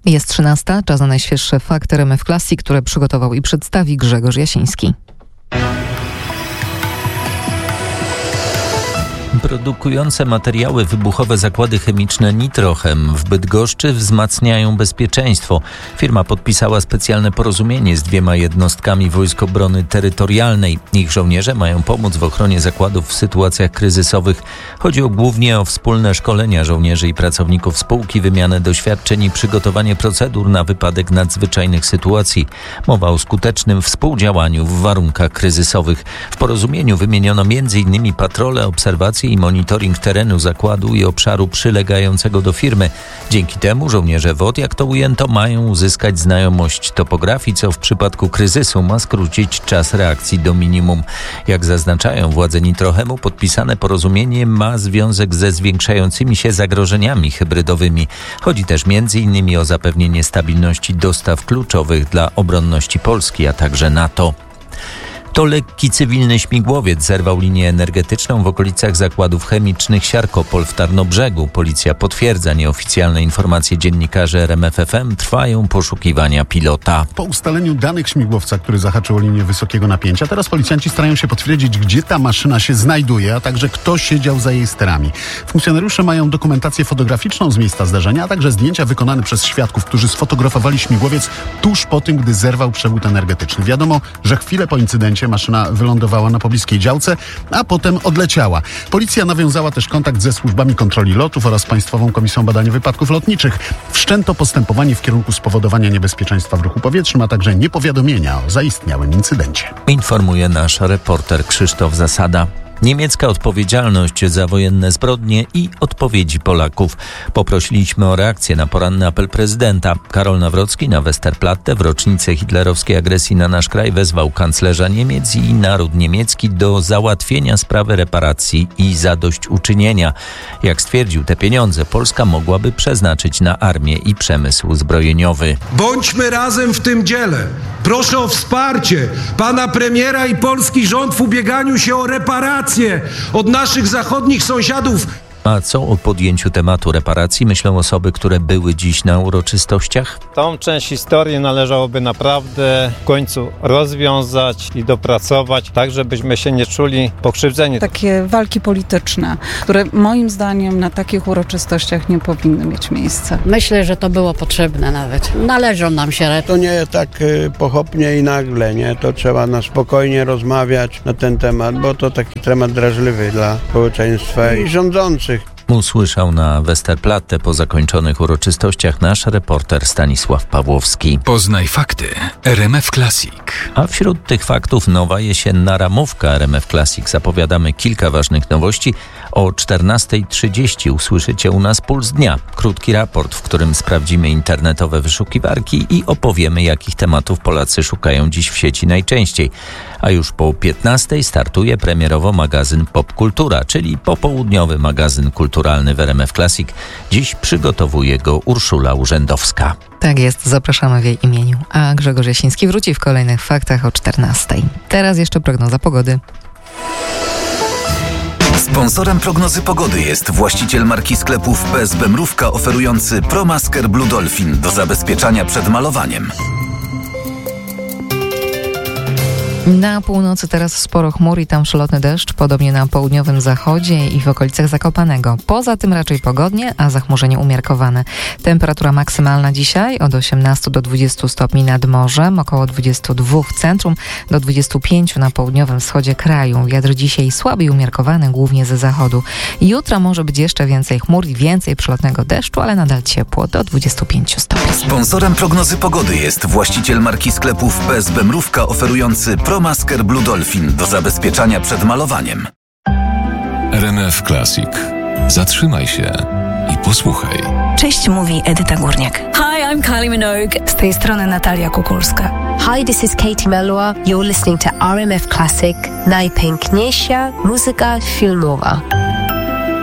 Jest 13, czas na najświeższe fakty RMF Classic, które przygotował i przedstawi Grzegorz Jasiński. Produkujące materiały wybuchowe zakłady chemiczne Nitrochem w Bydgoszczy wzmacniają bezpieczeństwo. Firma podpisała specjalne porozumienie z 2 jednostkami Wojsk Obrony Terytorialnej. Ich żołnierze mają pomóc w ochronie zakładów w sytuacjach kryzysowych. Chodzi głównie o wspólne szkolenia żołnierzy i pracowników spółki, wymianę doświadczeń i przygotowanie procedur na wypadek nadzwyczajnych sytuacji. Mowa o skutecznym współdziałaniu w warunkach kryzysowych. W porozumieniu wymieniono m.in. patrole, obserwacje i monitoring terenu zakładu i obszaru przylegającego do firmy. Dzięki temu żołnierze WOT, jak to ujęto, mają uzyskać znajomość topografii, co w przypadku kryzysu ma skrócić czas reakcji do minimum. Jak zaznaczają władze Nitrochemu, podpisane porozumienie ma związek ze zwiększającymi się zagrożeniami hybrydowymi. Chodzi też m.in. o zapewnienie stabilności dostaw kluczowych dla obronności Polski, a także NATO. To lekki cywilny śmigłowiec zerwał linię energetyczną w okolicach zakładów chemicznych Siarkopol w Tarnobrzegu. Policja potwierdza nieoficjalne informacje dziennikarzy RMF FM. Trwają poszukiwania pilota. Po ustaleniu danych śmigłowca, który zahaczył o linię wysokiego napięcia, teraz policjanci starają się potwierdzić, gdzie ta maszyna się znajduje, a także kto siedział za jej sterami. Funkcjonariusze mają dokumentację fotograficzną z miejsca zdarzenia, a także zdjęcia wykonane przez świadków, którzy sfotografowali śmigłowiec tuż po tym, gdy zerwał przewód energetyczny. Wiadomo, że chwilę po incydencie maszyna wylądowała na pobliskiej działce, a potem odleciała. Policja nawiązała też kontakt ze służbami kontroli lotów oraz Państwową Komisją Badania Wypadków Lotniczych. Wszczęto postępowanie w kierunku spowodowania niebezpieczeństwa w ruchu powietrznym, a także niepowiadomienia o zaistniałym incydencie. Informuje nasz reporter Krzysztof Zasada. Niemiecka odpowiedzialność za wojenne zbrodnie i odpowiedzi Polaków. Poprosiliśmy o reakcję na poranny apel prezydenta. Karol Nawrocki na Westerplatte w rocznicę hitlerowskiej agresji na nasz kraj wezwał kanclerza Niemiec i naród niemiecki do załatwienia sprawy reparacji i zadośćuczynienia. Jak stwierdził, te pieniądze Polska mogłaby przeznaczyć na armię i przemysł zbrojeniowy. Bądźmy razem w tym dziele. Proszę o wsparcie pana premiera i polski rząd w ubieganiu się o reparacje od naszych zachodnich sąsiadów. A co o podjęciu tematu reparacji myślą osoby, które były dziś na uroczystościach? Tą część historii należałoby naprawdę w końcu rozwiązać i dopracować, tak żebyśmy się nie czuli pokrzywdzeni. Takie walki polityczne, które moim zdaniem na takich uroczystościach nie powinny mieć miejsca. Myślę, że to było potrzebne nawet. Należą nam się. To nie tak pochopnie i nagle, nie? To trzeba na spokojnie rozmawiać na ten temat, bo to taki temat drażliwy dla społeczeństwa i rządzących. Usłyszał na Westerplatte po zakończonych uroczystościach nasz reporter Stanisław Pawłowski. Poznaj fakty RMF Classic. A wśród tych faktów nowa jesienna ramówka RMF Classic. Zapowiadamy kilka ważnych nowości. O 14:30 usłyszycie u nas Puls Dnia. Krótki raport, w którym sprawdzimy internetowe wyszukiwarki i opowiemy, jakich tematów Polacy szukają dziś w sieci najczęściej. A już po 15:00 startuje premierowo magazyn Popkultura, czyli popołudniowy magazyn kulturalny w RMF Classic. Dziś przygotowuje go Urszula Urzędowska. Tak jest, zapraszamy w jej imieniu. A Grzegorz Jasiński wróci w kolejnych faktach o 14:00. Teraz jeszcze prognoza pogody. Sponsorem prognozy pogody jest właściciel marki sklepów PSB Mrówka oferujący ProMasker Blue Dolphin do zabezpieczania przed malowaniem. Na północy teraz sporo chmur i tam przelotny deszcz, podobnie na południowym zachodzie i w okolicach Zakopanego. Poza tym raczej pogodnie, a zachmurzenie umiarkowane. Temperatura maksymalna dzisiaj od 18 do 20 stopni nad morzem, około 22 w centrum, do 25 na południowym wschodzie kraju. Wiatr dzisiaj słaby i umiarkowany, głównie ze zachodu. Jutro może być jeszcze więcej chmur i więcej przelotnego deszczu, ale nadal ciepło, do 25 stopni. Sponsorem prognozy pogody jest właściciel marki sklepów PSB Mrówka oferujący ProMasker Blue Dolphin do zabezpieczania przed malowaniem. RMF Classic. Zatrzymaj się i posłuchaj. Cześć, mówi Edyta Górniak. Hi, I'm Kylie Minogue. Z tej strony Natalia Kukulska. Hi, this is Katie Melua. You're listening to RMF Classic. Najpiękniejsza muzyka filmowa.